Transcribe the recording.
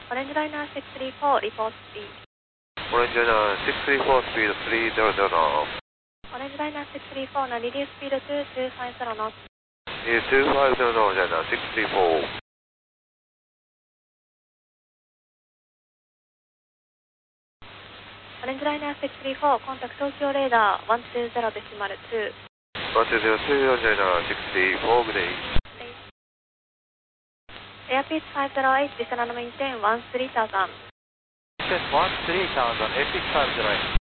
Orange Liner 634, report speed. Orange Liner 634, speed 300 knots. Orange Liner 634 の reduce speed to 250 knots. 250 knots, Liner 634. Orange Liner 634, contact Tokyo radar 120.2. 120.2, Orange Liner 634, good day. Airpeace 508, descend and maintain 13,000. Descend 13,000, Airpeace 508.